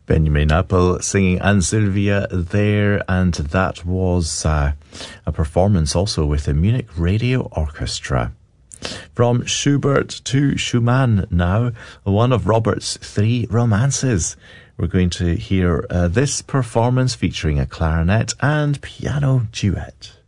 Benjamin Appel singing and Sylvia there, and that was a performance also with the Munich Radio Orchestra. From Schubert to Schumann now, one of Robert's 3 romances. We're going to hear this performance featuring a clarinet and piano duet.